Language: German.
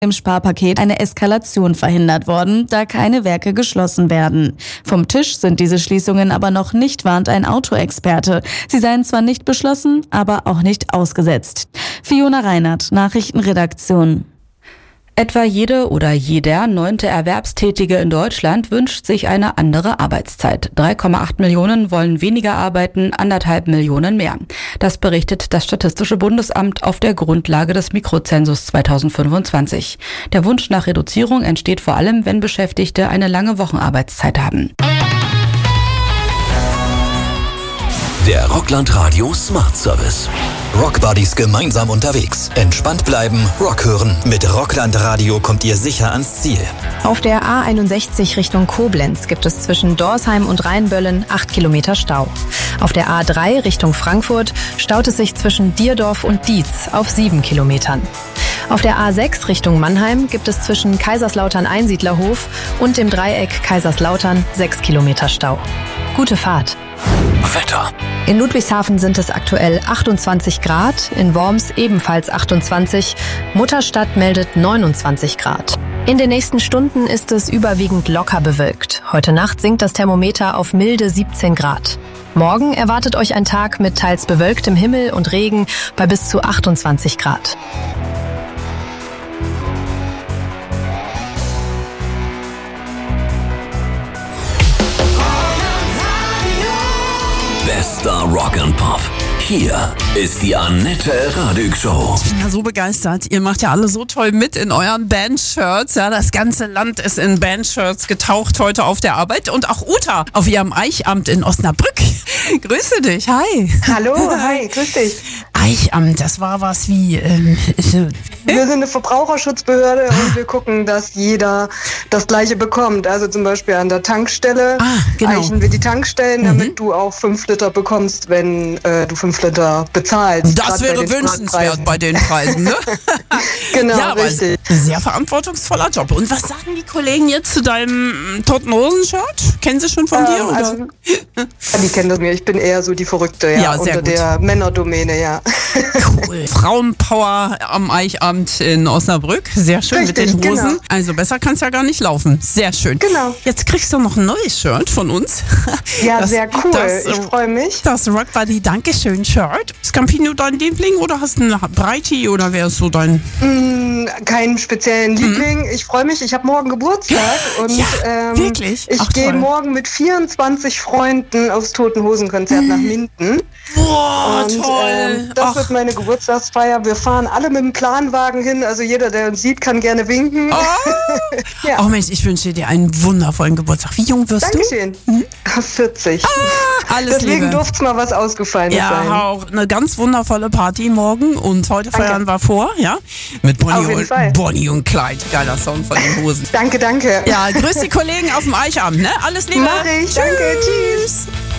Im Sparpaket eine Eskalation verhindert worden, da keine Werke geschlossen werden. Vom Tisch sind diese Schließungen aber noch nicht, warnt ein Autoexperte. Sie seien zwar nicht beschlossen, aber auch nicht ausgesetzt. Fiona Reinert, Nachrichtenredaktion. Etwa jede oder jeder 9. Erwerbstätige in Deutschland wünscht sich eine andere Arbeitszeit. 3,8 Millionen wollen weniger arbeiten, 1,5 Millionen mehr. Das berichtet das Statistische Bundesamt auf der Grundlage des Mikrozensus 2025. Der Wunsch nach Reduzierung entsteht vor allem, wenn Beschäftigte eine lange Wochenarbeitszeit haben. Der Rockland Radio Smart Service. Rockbuddies gemeinsam unterwegs. Entspannt bleiben, Rock hören. Mit Rockland Radio kommt ihr sicher ans Ziel. Auf der A61 Richtung Koblenz gibt es zwischen Dorsheim und Rheinböllen 8 Kilometer Stau. Auf der A3 Richtung Frankfurt staut es sich zwischen Dierdorf und Dietz auf 7 Kilometern. Auf der A6 Richtung Mannheim gibt es zwischen Kaiserslautern-Einsiedlerhof und dem Dreieck Kaiserslautern 6 Kilometer Stau. Gute Fahrt. Wetter. In Ludwigshafen sind es aktuell 28 Grad, in Worms ebenfalls 28, Mutterstadt meldet 29 Grad. In den nächsten Stunden ist es überwiegend locker bewölkt. Heute Nacht sinkt das Thermometer auf milde 17 Grad. Morgen erwartet euch ein Tag mit teils bewölktem Himmel und Regen bei bis zu 28 Grad. Bester Rock and Pop. Hier ist die Annette Radig Show. Ich bin ja so begeistert. Ihr macht ja alle so toll mit in euren Bandshirts. Ja, das ganze Land ist in Bandshirts getaucht heute auf der Arbeit. Und auch Uta auf ihrem Eichamt in Osnabrück. Grüße dich. Hi. Hallo, hi, grüß dich. Eichamt, das war was wie... Wir sind eine Verbraucherschutzbehörde und wir gucken, dass jeder das Gleiche bekommt. Also zum Beispiel an der Tankstelle eichen wir die Tankstellen, damit du auch 5 Liter bekommst, wenn du 5 Liter bezahlst. Das wäre wünschenswert bei den Preisen, ne? Genau, ja, aber richtig. Sehr verantwortungsvoller Job. Und was sagen die Kollegen jetzt zu deinem Toten Hosen-Shirt? Kennen sie schon von dir? Oder? Also, die kennen das mir. Ich bin eher so die Verrückte, Ja, sehr unter gut. der Männerdomäne, ja. Cool. Frauenpower am Eichamt in Osnabrück. Sehr schön. Richtig, mit den Hosen. genau. Also besser kann es ja gar nicht laufen. Sehr schön. Genau. Jetzt kriegst du noch ein neues Shirt von uns. Ja, sehr cool. Ich freue mich. Das Rock Buddy Dankeschön-Shirt. Ist Campino dein Liebling oder hast du einen Breiti oder wer ist so dein... Keinen speziellen Liebling. Ich freue mich. Ich habe morgen Geburtstag. Und, Ja, wirklich? Ich Ach, gehe toll. morgen mit 24 Freunden aufs Toten Hosen-Konzert nach Minden. Boah, Und toll. das wird meine Geburtstagsfeier. Wir fahren alle mit dem Planwagen hin. Also jeder, der uns sieht, kann gerne winken. Ja. Oh Mensch, ich wünsche dir einen wundervollen Geburtstag. Wie jung wirst Dankeschön. 40. Alles Deswegen Liebe. durfte es mal was Ausgefallenes sein. Ja, auch eine ganz wundervolle Party morgen und heute feiern wir vor, ja? Mit Auf jeden Fall. Bonnie und Clyde. Geiler Song von den Hosen. Danke, danke. Ja, grüß die Kollegen auf dem Eichamt, ne? Alles Liebe. Mach ich. Danke. Tschüss.